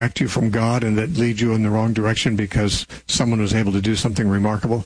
you from God and that lead you in the wrong direction because someone was able to do something remarkable.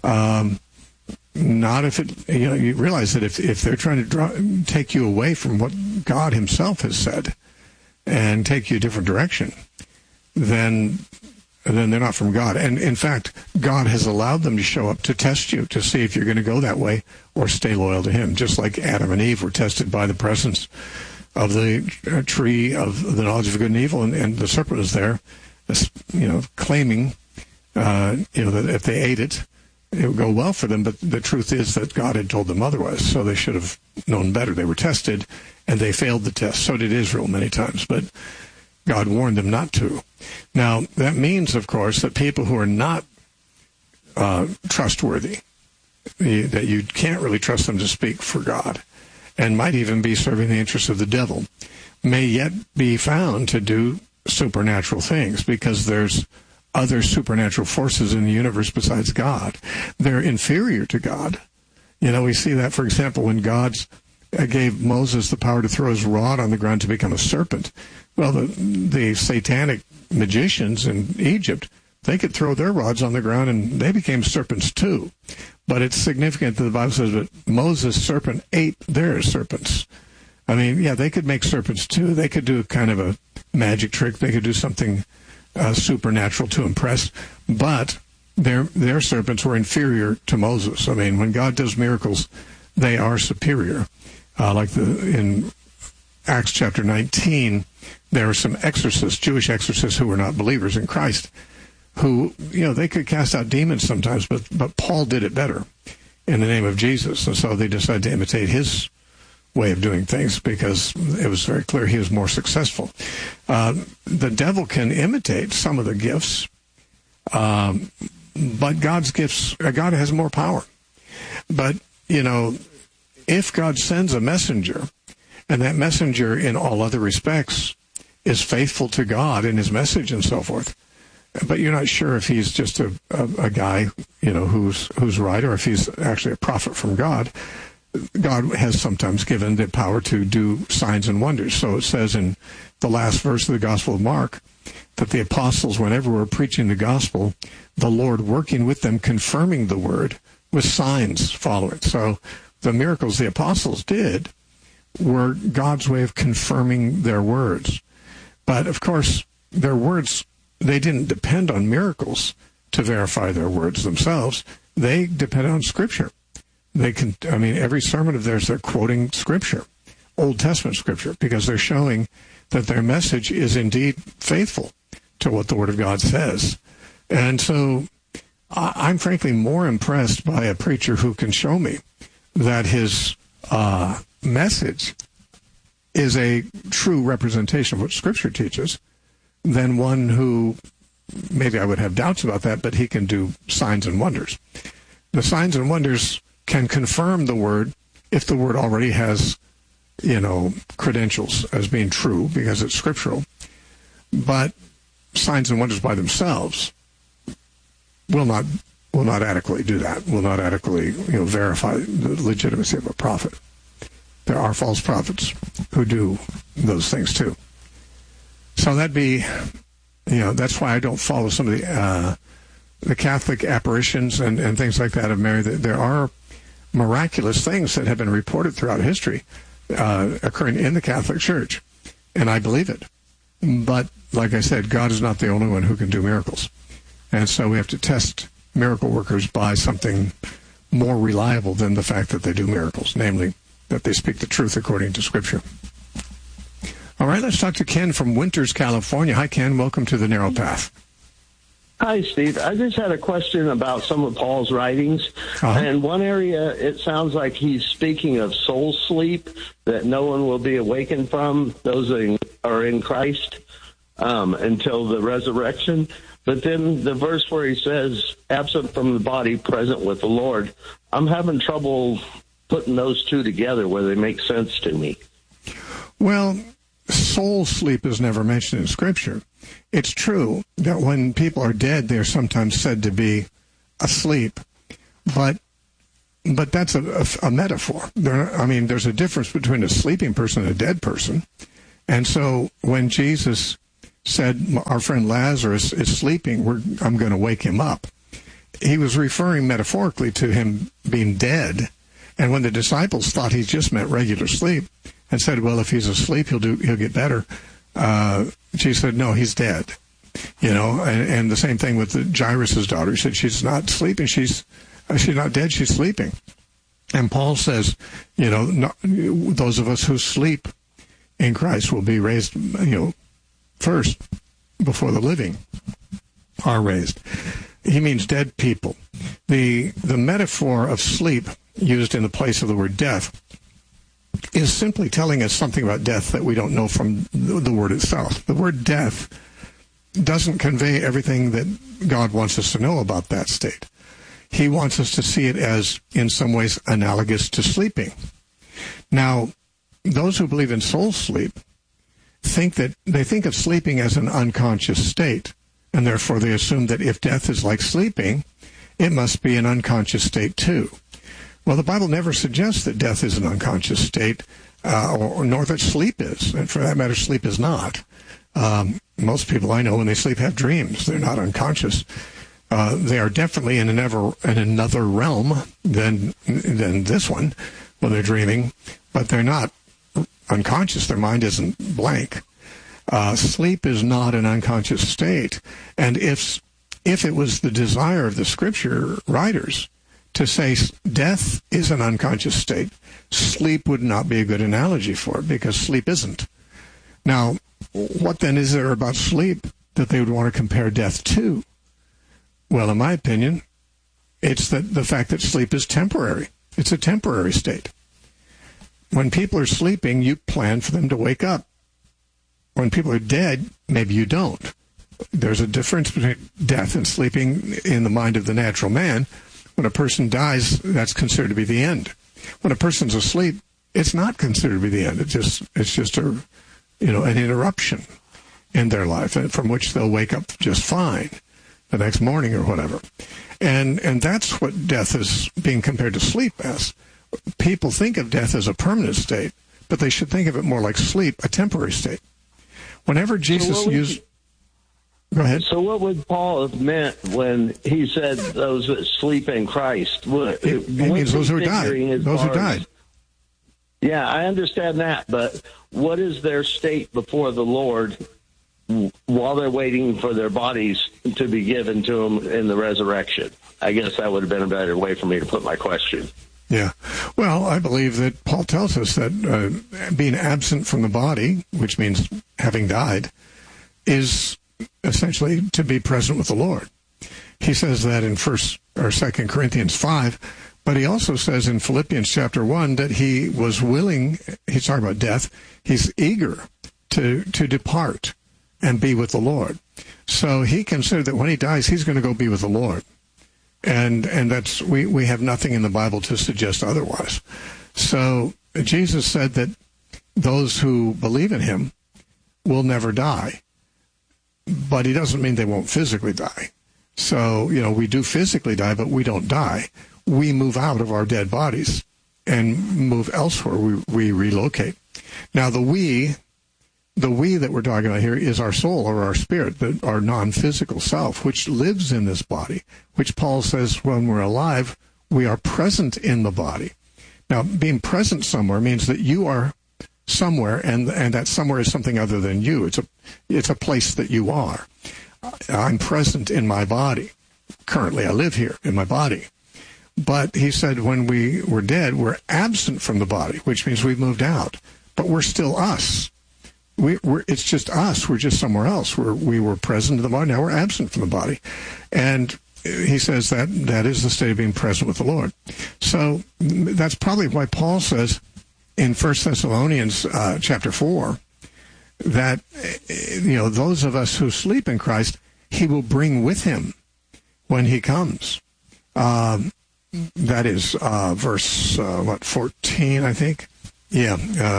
Not if it, you realize that if they're trying to take you away from what God himself has said and take you a different direction, then they're not from God. And in fact, God has allowed them to show up to test you, to see if you're going to go that way or stay loyal to him, just like Adam and Eve were tested by the presence of the tree of the knowledge of good and evil, and the serpent was there, claiming, that if they ate it, it would go well for them. But the truth is that God had told them otherwise, so they should have known better. They were tested, and they failed the test. So did Israel many times, but God warned them not to. Now, that means, of course, that people who are not trustworthy, that you can't really trust them to speak for God, and might even be serving the interests of the devil, may yet be found to do supernatural things, because there's other supernatural forces in the universe besides God. They're inferior to God. We see that, for example, when God gave Moses the power to throw his rod on the ground to become a serpent. Well, the satanic magicians in Egypt, they could throw their rods on the ground and they became serpents too. But it's significant that the Bible says that Moses' serpent ate their serpents. I mean, yeah, they could make serpents too. They could do kind of a magic trick. They could do something supernatural to impress. But their serpents were inferior to Moses. I mean, when God does miracles, they are superior. In Acts chapter 19, there are some exorcists, Jewish exorcists who were not believers in Christ, who, they could cast out demons sometimes, but Paul did it better in the name of Jesus. And so they decided to imitate his way of doing things because it was very clear he was more successful. The devil can imitate some of the gifts, but God's gifts, God has more power. But, if God sends a messenger, and that messenger in all other respects is faithful to God in his message and so forth, but you're not sure if he's just a guy, who's right, or if he's actually a prophet from God. God has sometimes given the power to do signs and wonders. So it says in the last verse of the Gospel of Mark that the apostles, whenever we're preaching the gospel, the Lord working with them, confirming the word with signs following. So the miracles the apostles did were God's way of confirming their words. But, of course, their words, they didn't depend on miracles to verify their words themselves. They depended on Scripture. Every sermon of theirs, they're quoting Scripture, Old Testament Scripture, because they're showing that their message is indeed faithful to what the Word of God says. And so I'm frankly more impressed by a preacher who can show me that his message is a true representation of what Scripture teaches than one who, maybe I would have doubts about that, but he can do signs and wonders. The signs and wonders can confirm the Word if the Word already has, credentials as being true because it's scriptural. But signs and wonders by themselves will not adequately do that, will not adequately verify the legitimacy of a prophet. There are false prophets who do those things too. So that'd be, that's why I don't follow some of the Catholic apparitions and things like that of Mary. There are miraculous things that have been reported throughout history occurring in the Catholic Church, and I believe it. But like I said, God is not the only one who can do miracles. And so we have to test miracle workers by something more reliable than the fact that they do miracles, namely that they speak the truth according to Scripture. All right, let's talk to Ken from Winters, California. Hi, Ken. Welcome to The Narrow Path. Hi, Steve. I just had a question about some of Paul's writings. And one area, it sounds like he's speaking of soul sleep that no one will be awakened from, those are in Christ, until the resurrection. But then the verse where he says, absent from the body, present with the Lord, I'm having trouble putting those two together where they make sense to me. Well, soul sleep is never mentioned in Scripture. It's true that when people are dead, they're sometimes said to be asleep, but that's a metaphor. There's a difference between a sleeping person and a dead person. And so when Jesus said, our friend Lazarus is sleeping, I'm going to wake him up, he was referring metaphorically to him being dead. And when the disciples thought he just meant regular sleep and said, well, if he's asleep, he'll get better, she said, no, he's dead. And the same thing with Jairus' daughter. She said, she's not sleeping, she's not dead, she's sleeping. And Paul says, those of us who sleep in Christ will be raised, first before the living are raised. He means dead people. The metaphor of sleep used in the place of the word death is simply telling us something about death that we don't know from the word itself. The word death doesn't convey everything that God wants us to know about that state. He wants us to see it as, in some ways, analogous to sleeping. Now, those who believe in soul sleep think of sleeping as an unconscious state, and therefore they assume that if death is like sleeping, it must be an unconscious state too. Well, the Bible never suggests that death is an unconscious state, nor that sleep is. And for that matter, sleep is not. Most people I know, when they sleep, have dreams. They're not unconscious. They are definitely in another realm than this one when they're dreaming, but they're not unconscious. Their mind isn't blank. Sleep is not an unconscious state. And if it was the desire of the Scripture writers to say death is an unconscious state, sleep would not be a good analogy for it, because sleep isn't. Now, what then is there about sleep that they would want to compare death to? Well, in my opinion, it's the fact that sleep is temporary. It's a temporary state. When people are sleeping, you plan for them to wake up. When people are dead, maybe you don't. There's a difference between death and sleeping in the mind of the natural man. When a person dies, that's considered to be the end. When a person's asleep, it's not considered to be the end. It's just an interruption in their life, from which they'll wake up just fine the next morning or whatever. And that's what death is being compared to sleep as. People think of death as a permanent state, but they should think of it more like sleep, a temporary state. Whenever Jesus used... Go ahead. So what would Paul have meant when he said those that sleep in Christ? It means those who died. Those who died. Yeah, I understand that, but what is their state before the Lord while they're waiting for their bodies to be given to them in the resurrection? I guess that would have been a better way for me to put my question. Yeah. Well, I believe that Paul tells us that being absent from the body, which means having died, is essentially to be present with the Lord. He says that in 2 Corinthians 5, but he also says in Philippians chapter 1 that he was willing, he's talking about death, he's eager to depart and be with the Lord. So he considered that when he dies, he's going to go be with the Lord. And that's, we have nothing in the Bible to suggest otherwise. So Jesus said that those who believe in him will never die. But he doesn't mean they won't physically die. So, we do physically die, but we don't die. We move out of our dead bodies and move elsewhere. We relocate. Now, the we that we're talking about here is our soul or our spirit, our non-physical self, which lives in this body, which Paul says when we're alive, we are present in the body. Now, being present somewhere means that you are somewhere, and that somewhere is something other than you. It's a place that you are. I'm present in my body. Currently, I live here in my body. But he said when we were dead, we're absent from the body, which means we've moved out. But we're still us. It's just us. We're just somewhere else. We were present in the body. Now we're absent from the body. And he says that is the state of being present with the Lord. So that's probably why Paul says in 1 Thessalonians chapter 4 that, those of us who sleep in Christ, he will bring with him when he comes. That is verse, 14, I think? Yeah,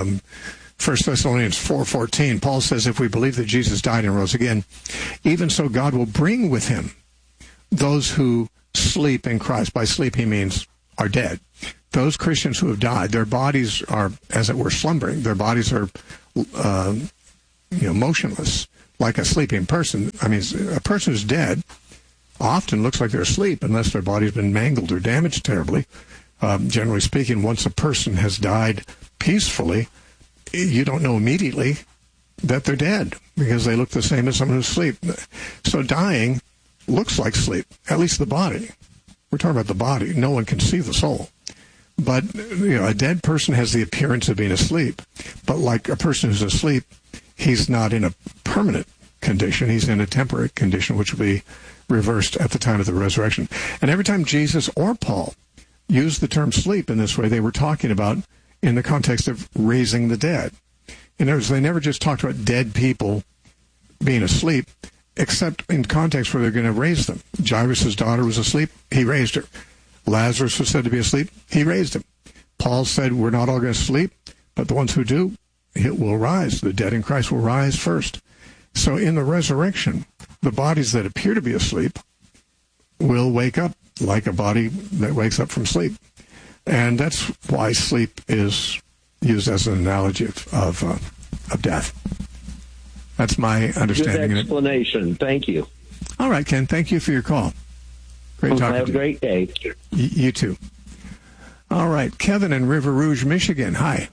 1 Thessalonians 4:14, Paul says, if we believe that Jesus died and rose again, even so God will bring with him those who sleep in Christ. By sleep, he means are dead. Those Christians who have died, their bodies are, as it were, slumbering. Their bodies are, motionless, like a sleeping person. I mean, a person who's dead often looks like they're asleep unless their body's been mangled or damaged terribly. Generally speaking, once a person has died peacefully, you don't know immediately that they're dead because they look the same as someone who's asleep. So dying looks like sleep, at least the body. We're talking about the body. No one can see the soul. But a dead person has the appearance of being asleep. But like a person who's asleep, he's not in a permanent condition. He's in a temporary condition, which will be reversed at the time of the resurrection. And every time Jesus or Paul used the term sleep in this way, they were talking about in the context of raising the dead. In other words, they never just talked about dead people being asleep, except in context where they're going to raise them. Jairus' daughter was asleep. He raised her. Lazarus was said to be asleep. He raised him. Paul said, we're not all going to sleep, but the ones who do, it will rise. The dead in Christ will rise first. So in the resurrection, the bodies that appear to be asleep will wake up like a body that wakes up from sleep. And that's why sleep is used as an analogy of death. That's my understanding. Good explanation. Thank you. All right, Ken. Thank you for your call. Great talking to you. Have a great day. You too. All right. Kevin in River Rouge, Michigan. Hi.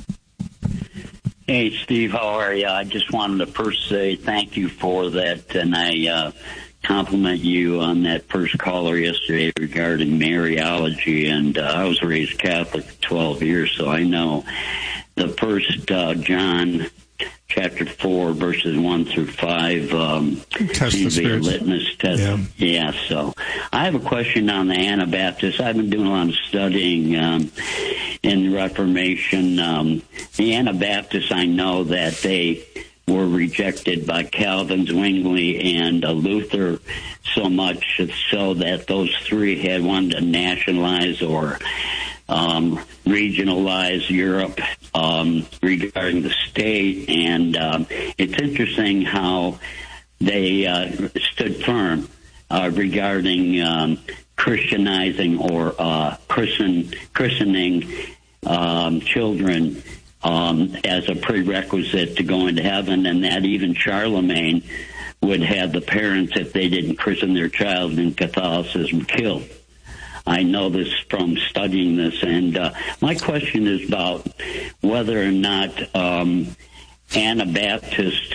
Hey, Steve. How are you? I just wanted to first say thank you for that, and I compliment you on that first caller yesterday regarding Mariology. And I was raised Catholic for 12 years, so I know the first John chapter 4, verses 1 through 5 seems to be a litmus test. Yeah, so I have a question on the Anabaptists. I've been doing a lot of studying in the Reformation. The Anabaptists, I know that they were rejected by Calvin, Zwingli, and Luther so much so that those three had wanted to nationalize or regionalize Europe regarding the state, and it's interesting how they stood firm regarding Christianizing or christening children as a prerequisite to going to heaven, and that even Charlemagne would have the parents, if they didn't christen their child in Catholicism, killed. I know this from studying this, and my question is about whether or not Anabaptists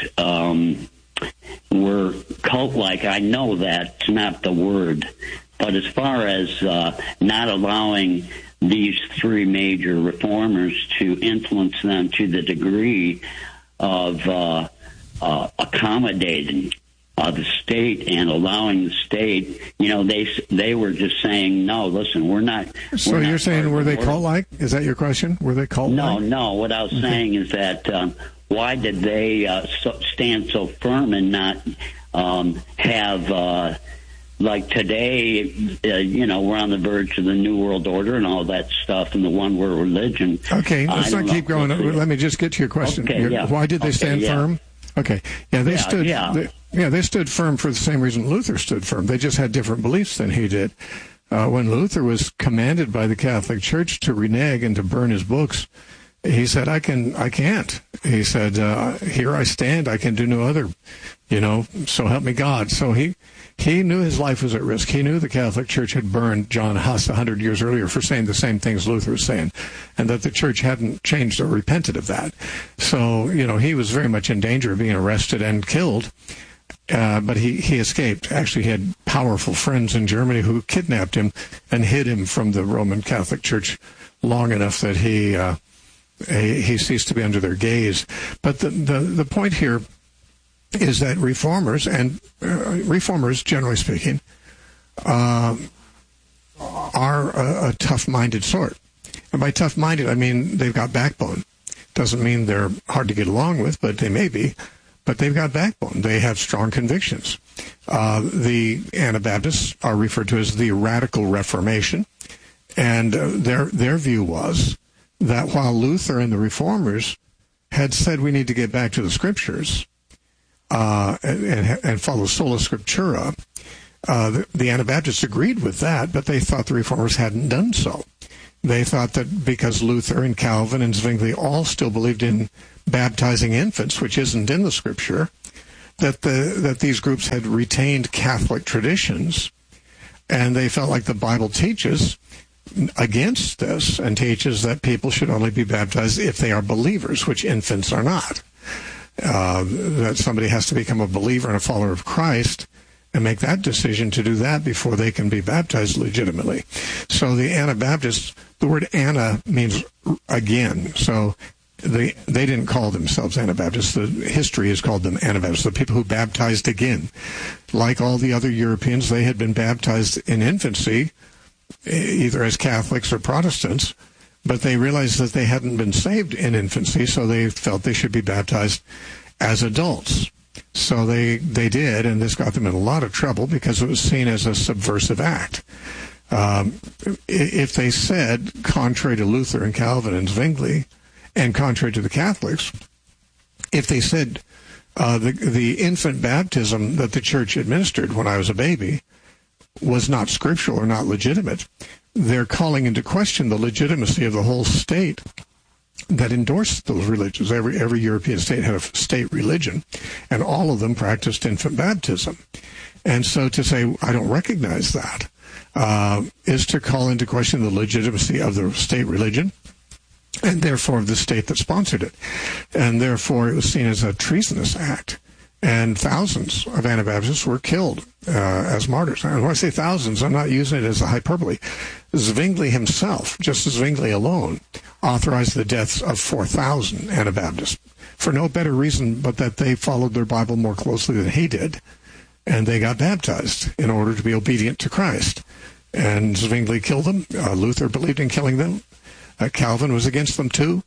were cult-like. I know that's not the word, but as far as not allowing these three major reformers to influence them to the degree of accommodating the state and allowing the state, they were just saying, no, listen, we're not. So you're saying, were they cult-like? Is that your question? Were they cult-like? No. What I was saying is that why did they stand so firm and not have, like today, we're on the verge of the New World Order and all that stuff and the one-world religion. Okay, let's not keep going. Let me just get to your question. Okay, why did they stand firm? Okay. Yeah, they stood. They stood firm for the same reason Luther stood firm. They just had different beliefs than he did. When Luther was commanded by the Catholic Church to renege and to burn his books, he said, I can't. He said, here I stand. I can do no other. So help me God. So he knew his life was at risk. He knew the Catholic Church had burned John Huss 100 years earlier for saying the same things Luther was saying, and that the Church hadn't changed or repented of that. So, he was very much in danger of being arrested and killed, but he escaped. Actually, he had powerful friends in Germany who kidnapped him and hid him from the Roman Catholic Church long enough that he ceased to be under their gaze. But the point here is that reformers, generally speaking, are a tough-minded sort. And by tough-minded, I mean they've got backbone. Doesn't mean they're hard to get along with, but they may be. But they've got backbone. They have strong convictions. The Anabaptists are referred to as the Radical Reformation, and their view was that while Luther and the Reformers had said we need to get back to the Scriptures, and follow sola scriptura. The Anabaptists agreed with that, but they thought the Reformers hadn't done so. They thought that because Luther and Calvin and Zwingli all still believed in baptizing infants, which isn't in the Scripture, that these groups had retained Catholic traditions, and they felt like the Bible teaches against this and teaches that people should only be baptized if they are believers, which infants are not. That somebody has to become a believer and a follower of Christ and make that decision to do that before they can be baptized legitimately. So the Anabaptists, the word Ana means again. So they didn't call themselves Anabaptists. The history has called them Anabaptists, the people who baptized again. Like all the other Europeans, they had been baptized in infancy, either as Catholics or Protestants, but they realized that they hadn't been saved in infancy, so they felt they should be baptized as adults. So they did, and this got them in a lot of trouble because it was seen as a subversive act. If they said, contrary to Luther and Calvin and Zwingli, and contrary to the Catholics, if they said the infant baptism that the church administered when I was a baby was not scriptural or not legitimate, they're calling into question the legitimacy of the whole state that endorsed those religions. Every European state had a state religion, and all of them practiced infant baptism. And so to say, I don't recognize that, is to call into question the legitimacy of the state religion, and therefore of the state that sponsored it. And therefore it was seen as a treasonous act. And thousands of Anabaptists were killed as martyrs. And when I say thousands, I'm not using it as a hyperbole. Zwingli himself, just Zwingli alone, authorized the deaths of 4,000 Anabaptists for no better reason but that they followed their Bible more closely than he did, and they got baptized in order to be obedient to Christ. And Zwingli killed them. Luther believed in killing them. Calvin was against them too,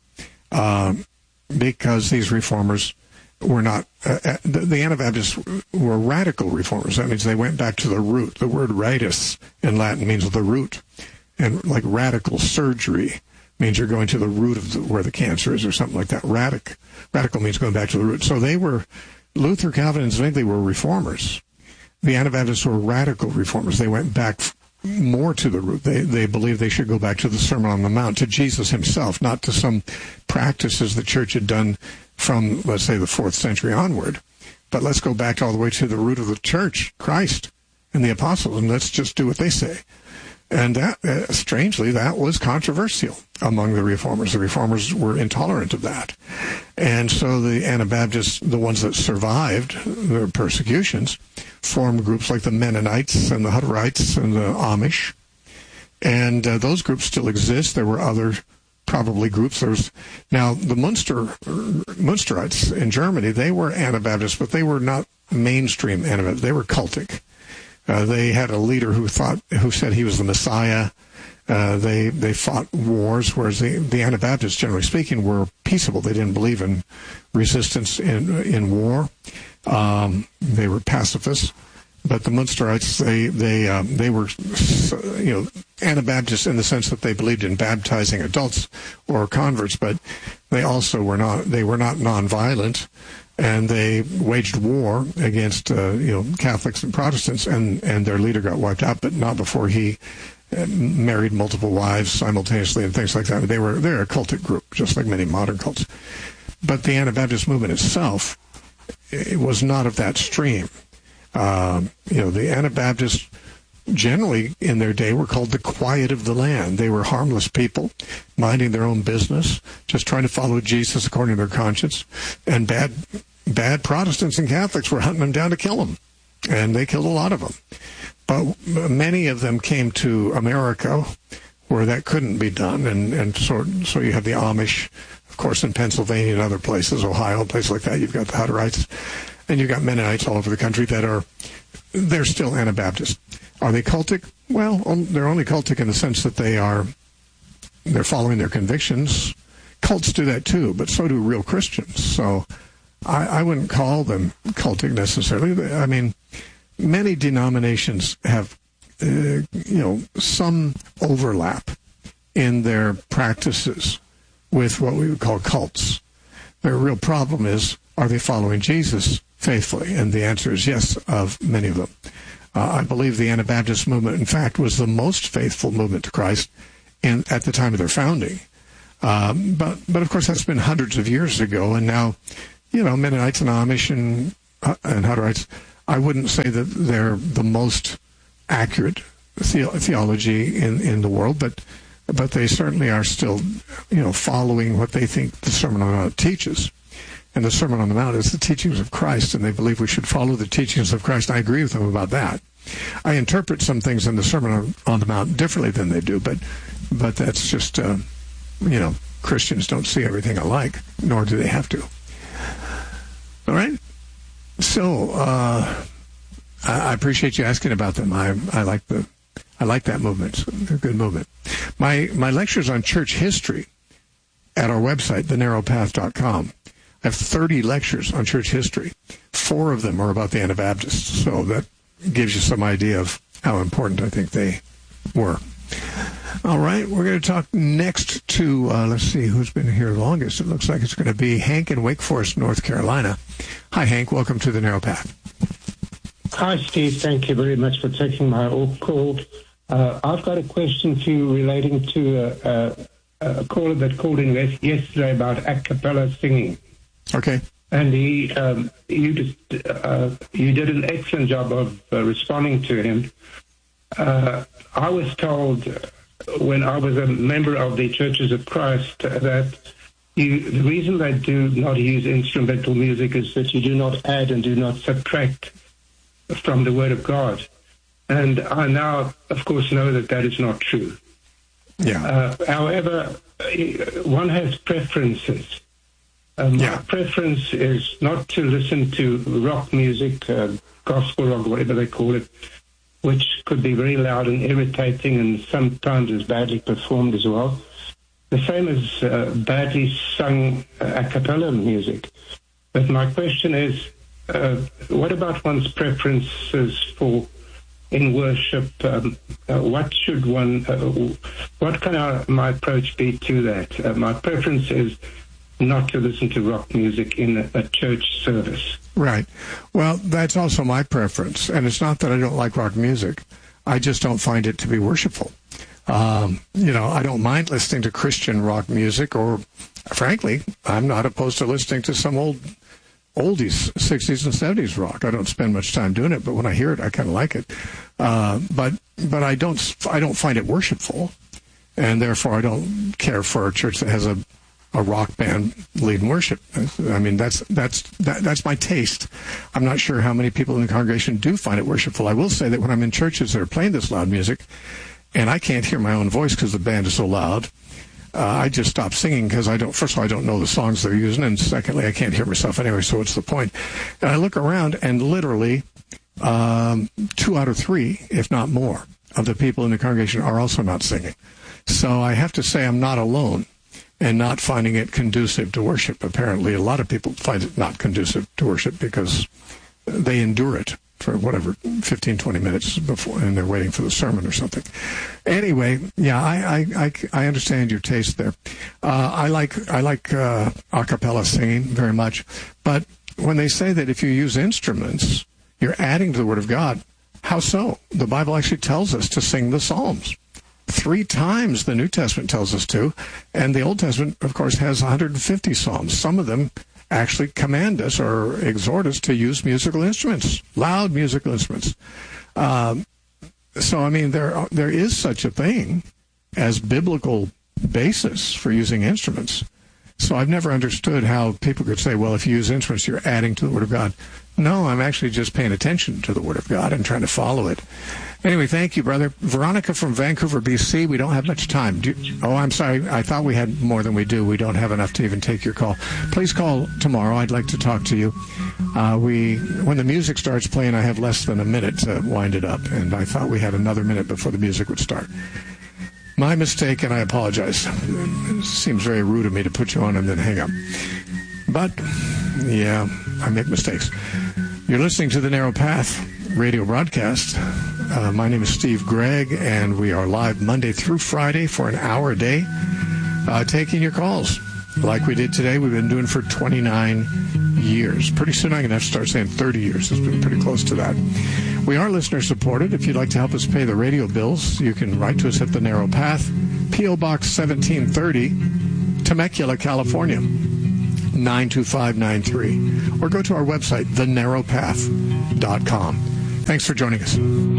because these reformers were not, the Anabaptists were radical reformers. That means they went back to the root. The word ritus in Latin means the root. And like radical surgery means you're going to the root of where the cancer is or something like that. Radical means going back to the root. So they were, Luther, Calvin, and Zwingli were reformers. The Anabaptists were radical reformers. They went back more to the root. They believed they should go back to the Sermon on the Mount, to Jesus himself, not to some practices the church had done from, let's say, the 4th century onward. But let's go back all the way to the root of the church, Christ and the apostles, and let's just do what they say. And that, strangely, that was controversial among the reformers. The reformers were intolerant of that. And so the Anabaptists, the ones that survived their persecutions, formed groups like the Mennonites and the Hutterites and the Amish. And those groups still exist. There were other probably groups. Now, the Munsterites in Germany, they were Anabaptists, but they were not mainstream Anabaptists. They were cultic. They had a leader who said he was the Messiah. They fought wars, whereas the Anabaptists, generally speaking, were peaceable. They didn't believe in resistance in war. They were pacifists. But the Munsterites, they were, Anabaptists in the sense that they believed in baptizing adults or converts, but they also were not nonviolent. And they waged war against, Catholics and Protestants, and their leader got wiped out, but not before he married multiple wives simultaneously and things like that. They're a cultic group, just like many modern cults. But the Anabaptist movement itself, it was not of that stream. The Anabaptists generally in their day were called the quiet of the land. They were harmless people, minding their own business, just trying to follow Jesus according to their conscience. And bad Protestants and Catholics were hunting them down to kill them. And they killed a lot of them. But many of them came to America where that couldn't be done. And so you have the Amish, of course, in Pennsylvania and other places, Ohio, places like that. You've got the Hutterites. And you've got Mennonites all over the country they're still Anabaptist. Are they cultic? Well, they're only cultic in the sense that they're following their convictions. Cults do that too, but so do real Christians. So I wouldn't call them cultic necessarily. I mean, many denominations have, some overlap in their practices with what we would call cults. Their real problem is, are they following Jesus faithfully? And the answer is yes, of many of them. I believe the Anabaptist movement, in fact, was the most faithful movement to Christ at the time of their founding. But of course, that's been hundreds of years ago, and now, Mennonites and Amish and I wouldn't say that they're the most accurate theology in the world, but they certainly are still, following what they think the Sermon on the Mount teaches. And the Sermon on the Mount is the teachings of Christ, and they believe we should follow the teachings of Christ. I agree with them about that. I interpret some things in the Sermon on the Mount differently than they do, but that's just, Christians don't see everything alike, nor do they have to. All right? So, I appreciate you asking about them. I like that movement. It's a good movement. My lectures on church history at our website, thenarrowpath.com. I have 30 lectures on church history. 4 of them are about the Anabaptists, so that gives you some idea of how important I think they were. All right, we're going to talk next to, let's see, who's been here longest. It looks like it's going to be Hank in Wake Forest, North Carolina. Hi, Hank. Welcome to The Narrow Path. Hi, Steve. Thank you very much for taking my call. I've got a question for you relating to a caller that called in yesterday about a cappella singing. Okay. And you did an excellent job of responding to him. I was told when I was a member of the Churches of Christ that the reason they do not use instrumental music is that you do not add and do not subtract from the Word of God. And I now, of course, know that that is not true. Yeah. However, one has preferences. My preference is not to listen to rock music, gospel rock, whatever they call it, which could be very loud and irritating and sometimes is badly performed as well. The same as badly sung a cappella music. But my question is, what about one's preferences for in worship? What can my approach be to that? My preference is not to listen to rock music in a church service. Right. Well, that's also my preference. And it's not that I don't like rock music. I just don't find it to be worshipful. I don't mind listening to Christian rock music, or, frankly, I'm not opposed to listening to some oldies, 60s and 70s rock. I don't spend much time doing it, but when I hear it, I kind of like it. But I don't find it worshipful, and therefore I don't care for a church that has a rock band leading worship. I mean, that's my taste. I'm not sure how many people in the congregation do find it worshipful. I will say that when I'm in churches that are playing this loud music, and I can't hear my own voice because the band is so loud, I just stop singing because first of all, I don't know the songs they're using, and secondly, I can't hear myself anyway, so what's the point? And I look around, and literally 2 out of 3, if not more, of the people in the congregation are also not singing. So I have to say I'm not alone and not finding it conducive to worship. Apparently, a lot of people find it not conducive to worship because they endure it for 15, 20 minutes before, and they're waiting for the sermon or something. Anyway, yeah, I understand your taste there. I like a cappella singing very much, but when they say that if you use instruments, you're adding to the Word of God, how so? The Bible actually tells us to sing the Psalms. 3 times the New Testament tells us to, and the Old Testament, of course, has 150 Psalms. Some of them actually command us or exhort us to use musical instruments, loud musical instruments. So, I mean, there is such a thing as biblical basis for using instruments. So I've never understood how people could say, well, if you use instruments, you're adding to the Word of God. No, I'm actually just paying attention to the Word of God and trying to follow it. Anyway, thank you, brother. Veronica from Vancouver, BC. We don't have much time. I'm sorry. I thought we had more than we do. We don't have enough to even take your call. Please call tomorrow. I'd like to talk to you. When the music starts playing, I have less than a minute to wind it up, and I thought we had another minute before the music would start. My mistake, and I apologize. It seems very rude of me to put you on and then hang up. But, yeah, I make mistakes. You're listening to The Narrow Path radio broadcast. My name is Steve Gregg, and we are live Monday through Friday for an hour a day, taking your calls. Like we did today, we've been doing for 29 years. Pretty soon I'm going to have to start saying 30 years. It's been pretty close to that. We are listener-supported. If you'd like to help us pay the radio bills, you can write to us at The Narrow Path, P.O. Box 1730, Temecula, California. 92593, or go to our website, thenarrowpath.com. Thanks for joining us.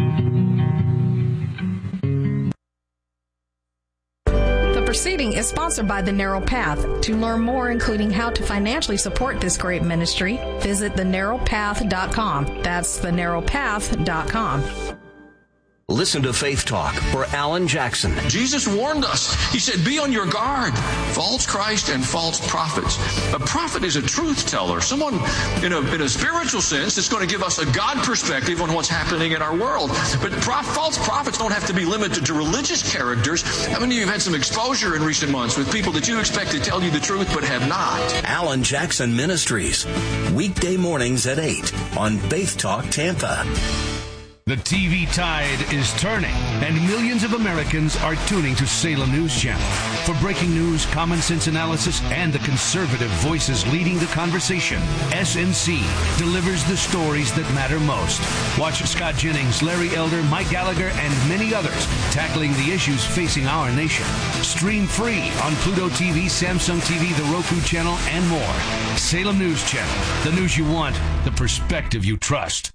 The proceeding is sponsored by The Narrow Path. To learn more, including how to financially support this great ministry, visit thenarrowpath.com. That's thenarrowpath.com. Listen to Faith Talk for Alan Jackson. Jesus warned us. He said, be on your guard. False Christ and false prophets. A prophet is a truth teller. Someone in a spiritual sense is going to give us a God perspective on what's happening in our world. But false prophets don't have to be limited to religious characters. How many of you have had some exposure in recent months with people that you expect to tell you the truth but have not? Alan Jackson Ministries. Weekday mornings at 8 on Faith Talk Tampa. The TV tide is turning, and millions of Americans are tuning to Salem News Channel. For breaking news, common sense analysis, and the conservative voices leading the conversation, SNC delivers the stories that matter most. Watch Scott Jennings, Larry Elder, Mike Gallagher, and many others tackling the issues facing our nation. Stream free on Pluto TV, Samsung TV, the Roku channel, and more. Salem News Channel, the news you want, the perspective you trust.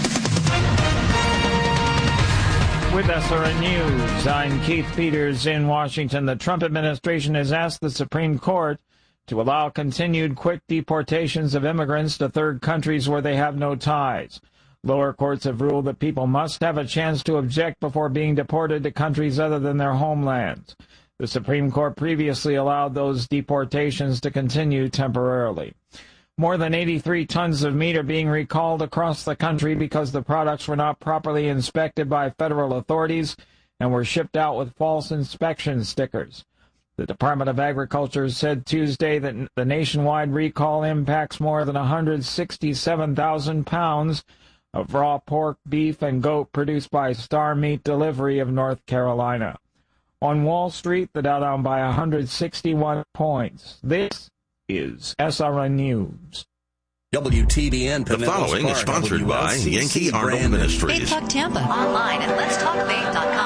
With SRN News, I'm Keith Peters in Washington. The Trump administration has asked the Supreme Court to allow continued quick deportations of immigrants to third countries where they have no ties. Lower courts have ruled that people must have a chance to object before being deported to countries other than their homelands. The Supreme Court previously allowed those deportations to continue temporarily. More than 83 tons of meat are being recalled across the country because the products were not properly inspected by federal authorities and were shipped out with false inspection stickers. The Department of Agriculture said Tuesday that the nationwide recall impacts more than 167,000 pounds of raw pork, beef, and goat produced by Star Meat Delivery of North Carolina. On Wall Street, the Dow down by 161 points. This is SRN News. WTBN. The following is sponsored by Yankee Arnold Ministries. Faith Talk Tampa. Online at letstalkfaith.com.